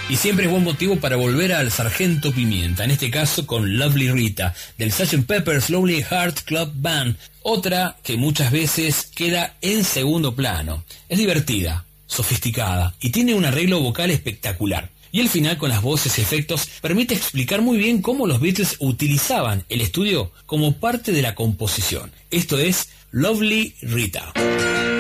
Y siempre es buen motivo para volver al Sargento Pimienta, en este caso con Lovely Rita, del Sgt. Pepper's Lonely Hearts Club Band, otra que muchas veces queda en segundo plano. Es divertida, sofisticada y tiene un arreglo vocal espectacular. Y el final con las voces y efectos permite explicar muy bien cómo los Beatles utilizaban el estudio como parte de la composición. Esto es Lovely Rita.